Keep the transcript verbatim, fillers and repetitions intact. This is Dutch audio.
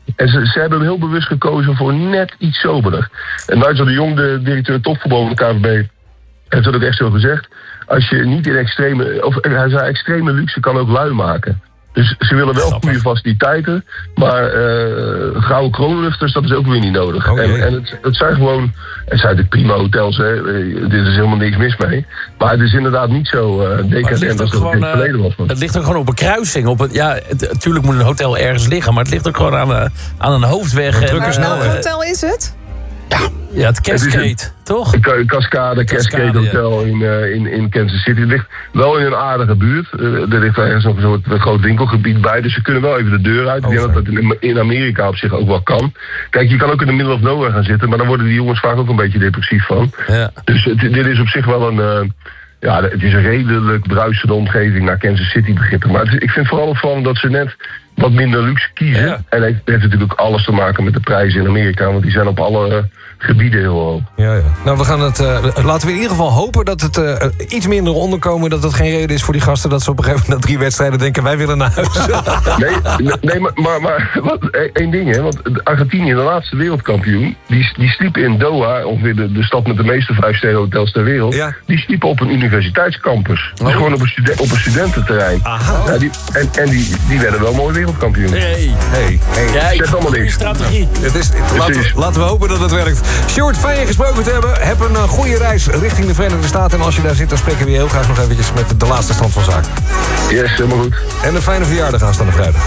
En ze, ze hebben heel bewust gekozen voor net iets soberder. En Nigel de Jong, de directeur topvoetbal van de K V B, heeft dat ook echt zo gezegd. Als je niet in extreme, of hij zei extreme luxe kan ook lui maken. Dus ze willen wel goede faciliteiten, maar uh, gouden kroonluchters, dat is ook weer niet nodig. Oh, en en het, het zijn gewoon, het zijn de prima hotels, hè. Uh, dit is helemaal niks mis mee. Maar het is inderdaad niet zo uh, decadent als het in het verleden was. Het ligt ook gewoon op een kruising. Op het, ja, natuurlijk moet een hotel ergens liggen, maar het ligt ook gewoon aan, uh, aan een hoofdweg. En, maar welk hotel is het? Ja, ja, het Cascade, het toch? Een Cascade, Cascade Hotel in, uh, in, in Kansas City. Het ligt wel in een aardige buurt. Uh, er ligt ergens nog een soort een groot winkelgebied bij. Dus ze kunnen wel even de deur uit. Ik denk dat dat in, in Amerika op zich ook wel kan. Kijk, je kan ook in de middle of nowhere gaan zitten. Maar dan worden die jongens vaak ook een beetje depressief van. Ja. Dus het, dit is op zich wel een... Uh, ja, het is een redelijk bruisende omgeving naar Kansas City begrippen. Maar het, ik vind vooral opvallend dat ze net wat minder luxe kiezen. Ja. En het heeft natuurlijk alles te maken met de prijzen in Amerika. Want die zijn op alle uh, gebieden heel hoog. Ja, ja. Nou, we gaan het, uh, laten we in ieder geval hopen dat het uh, iets minder onderkomen. Dat het geen reden is voor die gasten dat ze op een gegeven moment na drie wedstrijden denken wij willen naar huis. nee, nee, maar, maar, maar wat, één ding, hè. Want Argentinië, de laatste wereldkampioen, die, die sliep in Doha, ongeveer de, de stad met de meeste vijfsterrenhotels ter wereld. Ja. Die sliepen op een universiteitscampus. Oh. Dus gewoon op een, studen, op een studententerrein. Aha. Ja, die, en en die, die werden wel mooi wereldkampioen. Hey, hey, hey. Ja, zeg allemaal niks. Strategie. Het is, het, laten, we, laten we hopen dat het werkt. Sjoerd, fijn je gesproken te hebben. Heb een uh, goede reis richting de Verenigde Staten. En als je daar zit, dan spreken we je heel graag nog eventjes met de laatste stand van zaken. Yes, helemaal goed. En een fijne verjaardag aanstaande vrijdag.